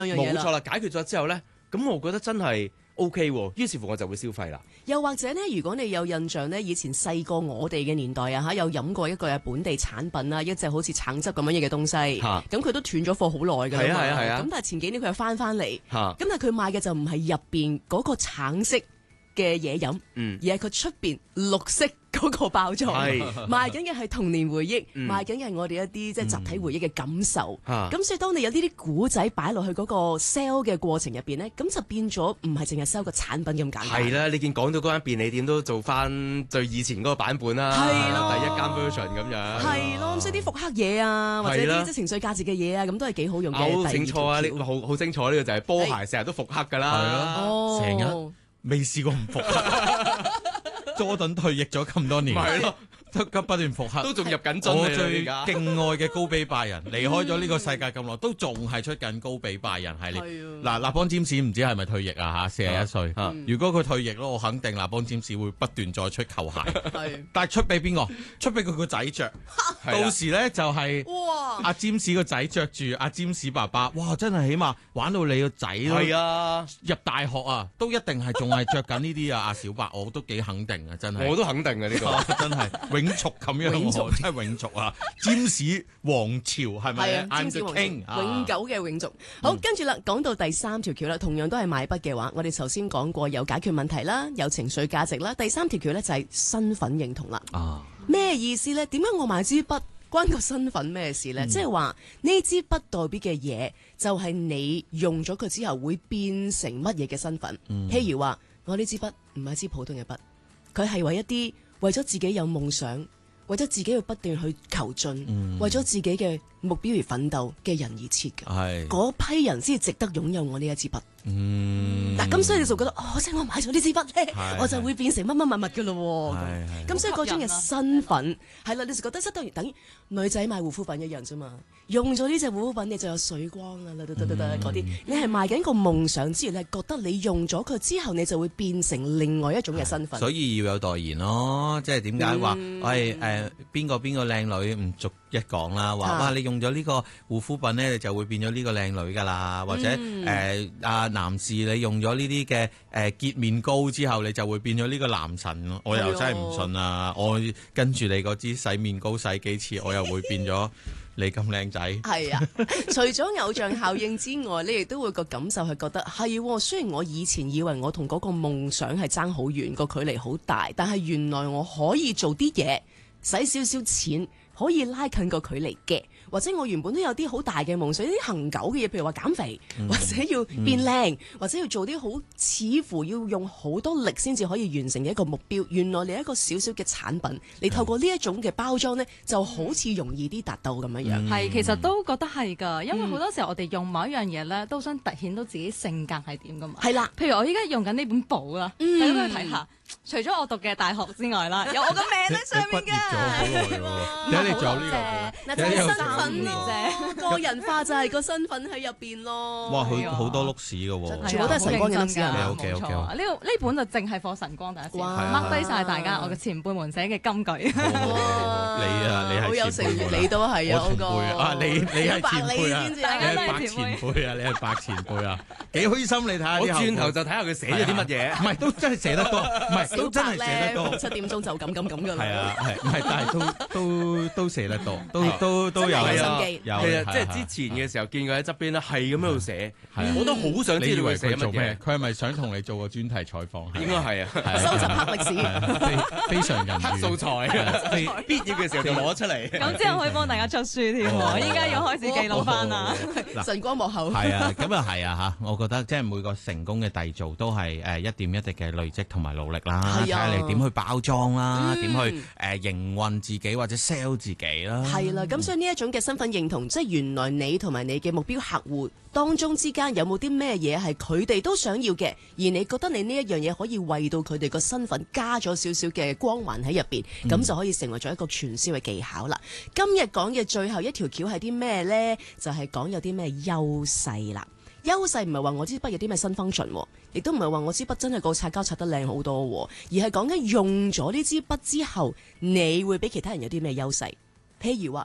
冇錯啦，解決咗之後咧，咁我覺得真係 OK 喎，於是乎我就會消費啦。 又或者呢，如果你有印象呢，以前細個我哋嘅年代啊有飲過一個本地產品啊，一隻好似橙汁咁樣嘢嘅東西，咁佢都斷咗貨好耐㗎啦嘛。係啊。咁但係前幾年佢又翻嚟，咁但係佢賣嘅就唔係入邊嗰個橙色嘅嘢飲，而係佢出邊綠色嗰個包裝，賣緊嘅係童年回憶，賣緊嘅係我哋一啲即係集體回憶嘅感受。咁所以當你有呢啲古仔擺落去嗰個 sell 嘅過程入邊呢，咁就變咗唔係淨係 sell 個產品咁簡單。 係啦，你見講到嗰間便利店都做翻最以前嗰個版本啦，第一間 version 咁樣。係咯， 所以啲復刻嘢啊，或者啲即係情緒價值嘅嘢啊，咁都係幾好用嘅。 好清楚啊！好清楚呢個就係波鞋成日都復刻㗎啦， 成日未試過唔復刻。Jordan 退役咗咁多年，都不斷復刻， 都仲入緊樽。 我最敬愛嘅高比拜仁離開咗呢個世界咁耐，都仲係出緊高比拜仁系列。嗱，立邦占士唔知係咪退役啊？嚇，41歲。如果佢退役咯，我肯定立邦占士會不斷再出球鞋。但係出俾邊個？出俾佢個仔着。到時咧就係阿占士個仔着住阿占士爸爸，哇！真係起碼玩到你個仔咯。入大學啊，都一定係仲係着緊呢啲啊！阿小白，我都幾肯定啊，真係。 我都肯定啊，呢個真係。 永續咁樣，真係永續啊！占士王朝係咪啊？ 占士王朝永久嘅永續。好，跟住啦，講到第3條橋啦，同樣都係買筆嘅話，我哋頭先講過有解決問題啦，有情緒價值啦。第3條橋咧就係身份認同啦。咩意思咧？點解我買支筆關個身份咩事咧？即係話呢支筆代表嘅嘢，就係你用咗佢之後會變成乜嘢嘅身份。譬如話，我呢支筆唔係一支普通嘅筆，佢係為一啲為咗自己有夢想，為咗自己要不斷去求進，為咗自己嘅目標而奮鬥嘅人而設嘅，嗰批人先值得擁有我呢一支筆。嗱，咁所以你就覺得即係我買咗呢支筆咧，我就會變成乜乜乜物嘅咯。咁所以嗰種嘅身份係啦，你就覺得等於女仔買護膚品一樣啫嘛。用咗呢隻護膚品，你就有水光啊，嗰啲。你係賣緊個夢想之餘，你係覺得你用咗佢之後，你就會變成另外一種嘅身份。 所以要有代言咯，即係點解話邊個靚女唔逐一講啦？話哇，你用咗呢個護膚品咧，你就會變咗呢個靚女㗎啦，或者男士你用咗呢啲嘅潔面膏之後，你就會變咗呢個男神。我又真係唔信啊！我跟住你嗰支洗面膏洗幾次，我又會變咗你咁靚仔。係啊， 除咗偶像效應之外，你亦都會個感受係覺得係。雖然我以前以為我同嗰個夢想係爭好遠，個距離好大，但係原來我可以做啲嘢，使少少錢。可以拉近個距離嘅，或者我原本都有啲好大嘅夢想，啲恆久嘅嘢，譬如話減肥，或者要變靚，或者要做啲好似乎要用好多力先至可以完成嘅一個目標。原來你一個小小嘅產品，你透過呢一種嘅包裝呢，就好似容易啲達到咁樣樣。 係，其實都覺得係㗎，因為好多時候我哋用某一樣嘢呢，都想突顯到自己性格係點㗎嘛。係啦，譬如我依家用緊呢本簿啦，大家都去睇下。除咗我讀嘅大學之外啦，有我嘅名喺上面㗎。 你仲有呢個？ 嗱，就係身份咯，個人化就係個身份喺入邊咯。 哇，佢好多碌屎㗎喎， 全部都係晨光嘅碌屎啊！ 冇錯， 呢本就淨係課晨光第一次，mark 低晒大家我嘅前輩們寫嘅金句。 你係好有誠意，你都係啊， 你係前輩啊，你係白前輩啊，你係白前輩啊，幾虛心你睇下。 我轉頭就睇下佢寫咗啲乜嘢， 唔係都真係寫得多，唔係都真係寫得多。 7點鐘就咁㗎啦。 係啊，唔係，但係都寫得多，都有心機。 其實即係之前嘅時候見佢喺側邊咧，係咁喺度寫，我都好想知道佢寫乜嘢。 佢係咪想同你做個專題採訪？ 應該係啊， 收集黑歷史， 非常人黑素材，必要嘅時候就攞出嚟。 咁之後可以幫大家出書添喎，依家要開始記錄翻啦。 晨光幕後係啊，咁啊係啊嚇，我覺得即係每個成功嘅締造都係一點一滴嘅累積同埋努力啦，睇下你點去包裝啦，點去營運自己或者 sell 自己啦。 係啦，咁所以呢一種嘅身份認同，即係原來你同埋你嘅目標客戶當中之間有冇啲咩嘢係佢哋都想要嘅，而你覺得你呢一樣嘢可以為到佢哋個身份加咗少少嘅光環喺入邊，咁就可以成為咗一個傳銷嘅技巧啦。今日講嘅最後一條橋係啲咩呢？就係講有啲咩優勢啦。優勢唔係話我支筆有啲咩新 function，亦都唔係話我支筆真係個擦膠擦得靚好多，而係講緊用咗呢支筆之後，你會比其他人有啲咩優勢？譬如話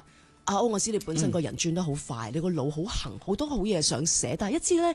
阿歐我知你本身個人轉得好快，你個腦好行，好多好嘢想寫，但係一知咧